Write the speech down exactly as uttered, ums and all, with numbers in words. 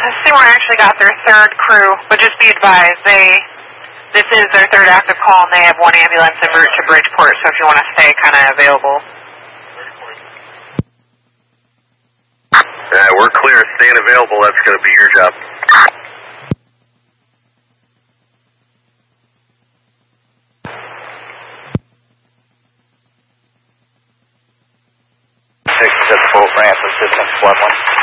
Seymour actually got their third crew, but just be advised, they, this is their third active call, and they have one ambulance en route to Bridgeport, so if you want to stay kind of available. Yeah, we're clear. Staying available, that's going to be your job. Six at the boat ramp, assistance, one one.